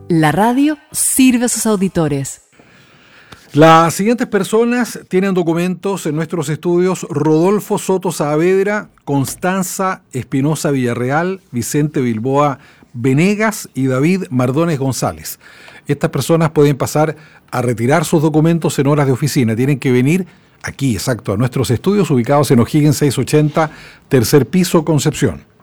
La radio sirve a sus auditores. Las siguientes personas tienen documentos en nuestros estudios: Rodolfo Soto Saavedra, Constanza Espinosa Villarreal, Vicente Bilboa Venegas y David Mardones González. Estas personas pueden pasar a retirar sus documentos en horas de oficina. Tienen que venir aquí, exacto, a nuestros estudios ubicados en O'Higgins 680, tercer piso, Concepción.